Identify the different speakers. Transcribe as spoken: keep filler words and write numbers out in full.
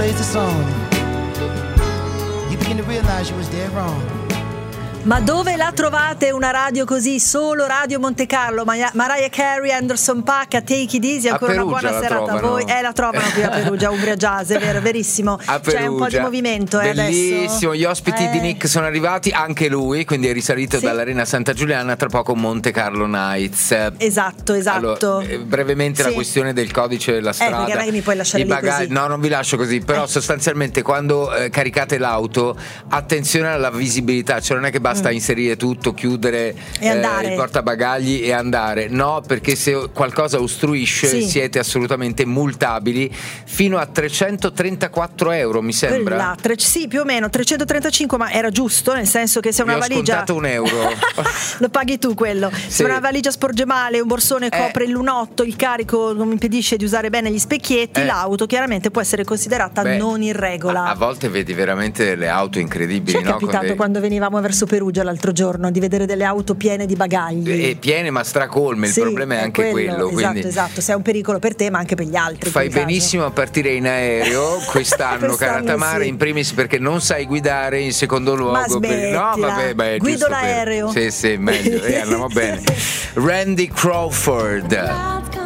Speaker 1: plays the song, you begin to realize you was dead wrong.
Speaker 2: Ma dove la trovate una radio così? Solo Radio Monte Carlo, Maya- Mariah Carey, Anderson .Paak, a Take It Easy. Ancora una buona serata a voi. Eh, la trovano qui a Perugia, Umbria Jazz, è vero, verissimo.
Speaker 3: A Perugia.
Speaker 2: C'è un po' di movimento eh,
Speaker 3: Bellissimo,
Speaker 2: adesso.
Speaker 3: gli ospiti
Speaker 2: eh.
Speaker 3: di Nick sono arrivati, anche lui, quindi è risalito
Speaker 2: Sì.
Speaker 3: dall'Arena Santa Giuliana, tra poco Monte Carlo Nights.
Speaker 2: Esatto, esatto.
Speaker 3: Allora, eh, brevemente
Speaker 2: Sì.
Speaker 3: la questione del codice della strada.
Speaker 2: Eh, perché non è che mi puoi lasciare
Speaker 3: I
Speaker 2: lì
Speaker 3: bagagli-
Speaker 2: così.
Speaker 3: No, non vi lascio così, però
Speaker 2: Eh.
Speaker 3: sostanzialmente quando eh, caricate l'auto, attenzione alla visibilità, cioè non è che basta
Speaker 2: Mm.
Speaker 3: inserire tutto, chiudere
Speaker 2: E andare.
Speaker 3: il portabagagli e andare, no, perché se qualcosa ostruisce
Speaker 2: Sì.
Speaker 3: siete assolutamente multabili fino a trecentotrentaquattro euro, mi sembra.
Speaker 2: Quella, tre- sì, più o meno trecentotrentacinque, ma era giusto, nel senso che se
Speaker 3: Vi
Speaker 2: una
Speaker 3: ho
Speaker 2: valigia
Speaker 3: scontato un euro.
Speaker 2: lo paghi tu quello.
Speaker 3: Sì.
Speaker 2: Se una valigia sporge male, un borsone
Speaker 3: Eh.
Speaker 2: copre il lunotto, il carico non impedisce di usare bene gli specchietti,
Speaker 3: Eh.
Speaker 2: l'auto chiaramente può essere considerata
Speaker 3: Beh,
Speaker 2: non in regola.
Speaker 3: A, a volte vedi veramente delle auto incredibili,
Speaker 2: Ci è
Speaker 3: no?
Speaker 2: capitato
Speaker 3: Con dei-
Speaker 2: quando venivamo verso Perugia l'altro giorno di vedere delle auto piene di bagagli.
Speaker 3: e piene ma stracolme, il
Speaker 2: Sì,
Speaker 3: problema è anche quello,
Speaker 2: esatto,
Speaker 3: quindi
Speaker 2: esatto, se è un pericolo per te ma anche per gli altri.
Speaker 3: fai
Speaker 2: in quel caso.
Speaker 3: benissimo a partire in aereo quest'anno,
Speaker 2: Quest'anno
Speaker 3: cara Tamara,
Speaker 2: sì.
Speaker 3: in primis perché non sai guidare, in secondo luogo
Speaker 2: Ma
Speaker 3: per-
Speaker 2: smettila.
Speaker 3: no vabbè, beh,
Speaker 2: Guido
Speaker 3: giusto per-
Speaker 2: l'aereo.
Speaker 3: sì sì meglio, eh, andiamo bene. Randy Crawford.